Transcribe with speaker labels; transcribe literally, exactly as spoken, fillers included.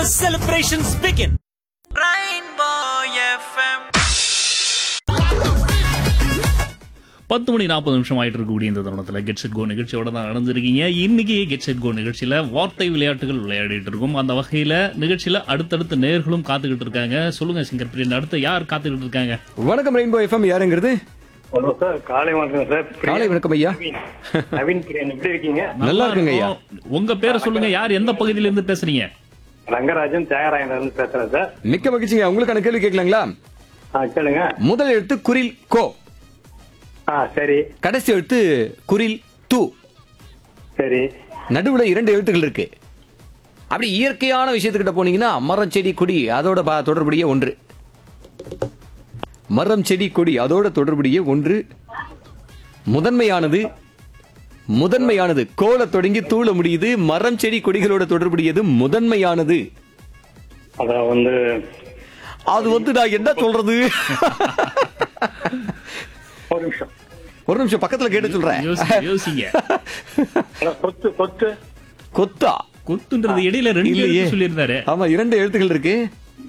Speaker 1: Celebrations begin.
Speaker 2: Rainbow F M.
Speaker 3: பத்து மணி நாற்பது நிமிஷம் ஆயிட்டு இருக்கக்கூடிய இந்த தருணத்தில் கெட் செட் கோ நிகழ்ச்சியோட தான் நடந்திருக்கீங்க. இன்னைக்கு கெட் செட் கோ நிகழ்ச்சியில வார்த்தை விளையாட்டுகள் விளையாடிட்டு இருக்கோம். அந்த வகையில நிகழ்ச்சியில அடுத்தடுத்த நேர்களும் காத்துக்கிட்டு இருக்காங்க. சொல்லுங்க சிங்கர் பிரியன், அடுத்து யார் காத்துக்கிட்டு இருக்காங்க?
Speaker 4: வணக்கம் ரெயின்போ எஃப்எம், யாருங்கிறது?
Speaker 5: ஹலோ சார், காலை வணக்கம் சார்.
Speaker 4: காலை வணக்கம் ஐயா.
Speaker 5: நவீன் பிரியன், எப்படி இருக்கீங்க?
Speaker 4: நல்லா இருக்குங்க ஐயா.
Speaker 3: உங்க பேரை சொல்லுங்க, யார் எந்த பகுதியில இருந்து பேசுறீங்க?
Speaker 5: ரங்கராஜன் தியாகராயன்ல இருந்து பேசுறேன் சார்.
Speaker 4: மிக்க மகிழ்ச்சிங்க. உங்களுக்கான கேள்வி கேட்கலாங்களா?
Speaker 5: ஆ கேளுங்க.
Speaker 4: முதல் எழுத்து குரில் கோ,
Speaker 5: ஆ சரி
Speaker 4: கடைசி எழுத்து குரில் து,
Speaker 5: சரி.
Speaker 4: நடுவுல இரண்டு எழுத்துக்கள் இருக்கு. அப்படி இயற்கையான விஷயத்துக்கிட்ட போனீங்கன்னா மரம் செடி கொடி அதோட பா- தொடர்புடைய ஒன்று. மரம் செடி கொடி அதோட தொடர்புடைய ஒன்று. முதன்மையானது முதன்மையானது கோல தொடங்கி தூள முடியுது. மரம் செடி கொடிகளோட தொடர்புடையது முதன்மையானது.
Speaker 5: அதான் வந்து
Speaker 4: அது வந்து நான் என்ன சொல்றது?
Speaker 5: ஒரு நிமிஷம்.
Speaker 4: ஒரு நிமிஷம் பக்கத்துல கேட்டு சொல்றேன்.
Speaker 3: யோசிங்க, யோசிங்க.
Speaker 5: அதான் கொத்து கொத்து
Speaker 4: கொத்தா?
Speaker 3: கொத்துன்றது இடையில ரெண்டு
Speaker 4: இல்லையே.
Speaker 3: எழுத்து சொல்லியிருந்தாரு.
Speaker 4: ஆமா, இரண்டு எழுத்துக்கள் இருக்கு.